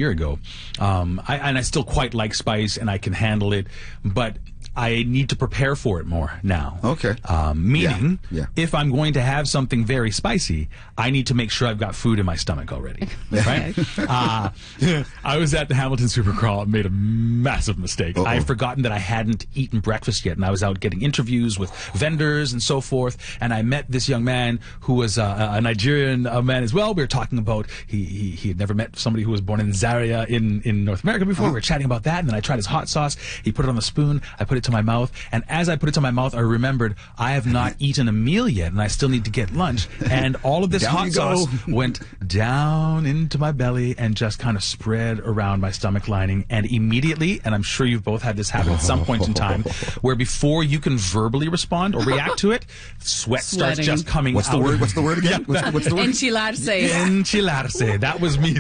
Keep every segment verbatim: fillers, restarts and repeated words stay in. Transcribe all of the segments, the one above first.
year ago. Um, I, and I still quite like spice, and I can handle it, but I need to prepare for it more now. Okay. Um, meaning, Yeah, yeah. if I'm going to have something very spicy, I need to make sure I've got food in my stomach already. Right? uh, I was at the Hamilton Supercrawl and made a massive mistake. Uh-oh. I had forgotten that I hadn't eaten breakfast yet, and I was out getting interviews with vendors and so forth, and I met this young man who was uh, a Nigerian uh, man as well. We were talking about, he, he, he had never met somebody who was born in Zaria in, in North America before. Uh-huh. We were chatting about that, and then I tried his hot sauce. He put it on the spoon. I put it to my mouth, and as I put it to my mouth, I remembered I have not eaten a meal yet, and I still need to get lunch. And all of this Down hot you go. sauce went down into my belly and just kind of spread around my stomach lining. And immediately, and I'm sure you've both had this happen at some point in time, where before you can verbally respond or react to it, sweat starts Sweating. just coming What's out. the word? What's the word again? Yeah, what's, that- what's the word? Enchilarse. Enchilarse. That was me.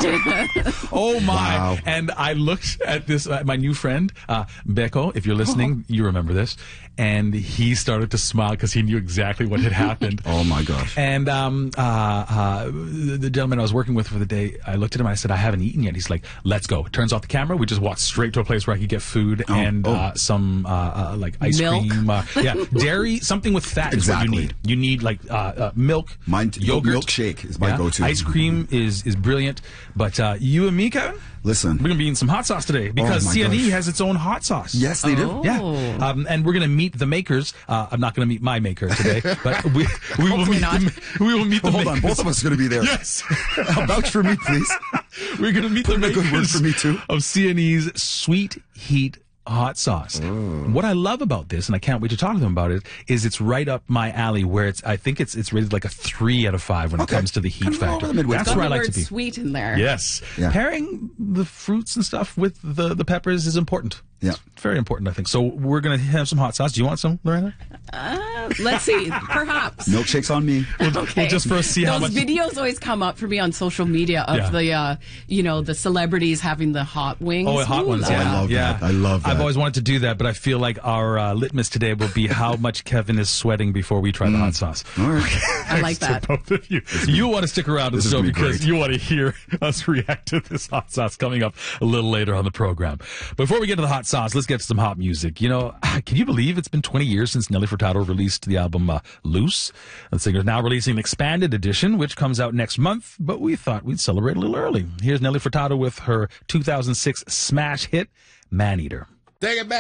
Oh my! Wow. And I looked at this, uh, my new friend, uh, Beko. If you're listening, you remember this. And he started to smile because he knew exactly what had happened. Oh my gosh. And um, uh, uh, the the gentleman I was working with for the day, I looked at him and I said, I haven't eaten yet. He's like, let's go. Turns off the camera. We just walked straight to a place where I could get food Oh, and oh. Uh, some uh, uh, like ice Milk. cream. Uh, yeah, dairy, something with fat is what you Exactly. need. You need like uh, uh, milk, Mine, yogurt. milkshake is my Yeah. go-to. Ice cream is, is brilliant. But uh, you and me, Kevin, Listen. we're going to be eating some hot sauce today because Oh, my C N E gosh. has its own hot sauce. Yes, they do. Oh. Yeah, um, and we're going to meet the makers. Uh, I'm not going to meet my maker today, but we we will Hopefully meet not. the, we will meet the Hold makers. on, both of us are going to be there. Yes, Vouch for me, please. we're going to meet Put the in a good word makers for me, too. of C N E's Sweet Heat hot sauce. What I love about this, and I can't wait to talk to them about it, is it's right up my alley. Where it's, I think it's it's rated like a three out of five when Okay. it comes to the heat Kind of all factor. over the Midwest. That's Got where I the like to word be. sweet in there. Yes, Yeah. pairing the fruits and stuff with the the peppers is important. Yeah. Very important, I think. So we're gonna have some hot sauce. Do you want some, Lorena? Uh, let's see. Perhaps. Milkshakes on me. Okay. Well, just for us to see how Those much- videos always come up for me on social media of Yeah. the, uh, you know, the celebrities having the hot wings. Oh, hot Ooh ones! la Yeah, la. I love yeah. that. I love I've that. always wanted to do that, but I feel like our uh, litmus today will be how much Kevin is sweating before we try the hot sauce. All right. I like Thanks to that. both of you. You want to stick around to the This is show gonna be because great. you want to hear us react to this hot sauce coming up a little later on the program. Before we get to the hot sauce, let's get to some hot music. You know, can you believe it's been twenty years since Nelly Furtado released the album uh, Loose? The singer is now releasing an expanded edition, which comes out next month, but we thought we'd celebrate a little early. Here's Nelly Furtado with her two thousand six smash hit, Man Eater. Take it back.